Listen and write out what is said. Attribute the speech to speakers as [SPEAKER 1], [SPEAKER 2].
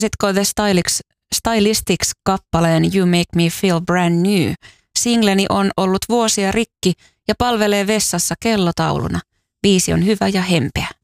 [SPEAKER 1] Sitko The Stylistics-kappaleen You Make Me Feel Brand New. Singleni on ollut vuosia rikki ja palvelee vessassa kellotauluna. Biisi on hyvä ja hempeä.